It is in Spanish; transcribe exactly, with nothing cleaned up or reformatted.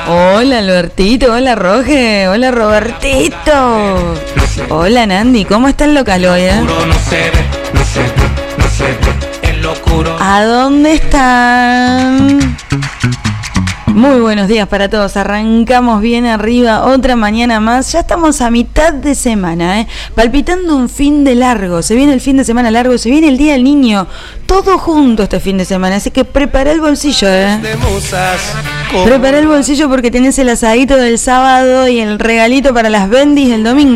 Hola Albertito, hola Roge, hola Robertito. Hola Nandi, ¿cómo está el local hoy? Eh? ¿A dónde están? Muy buenos días para todos, arrancamos bien arriba, otra mañana más, ya estamos a mitad de semana, ¿eh? Palpitando un fin de largo, se viene el fin de semana largo, se viene el Día del Niño, todo junto este fin de semana, así que prepara el bolsillo, ¿eh? Prepara el bolsillo porque tenés el asadito del sábado y el regalito para las bendis del domingo.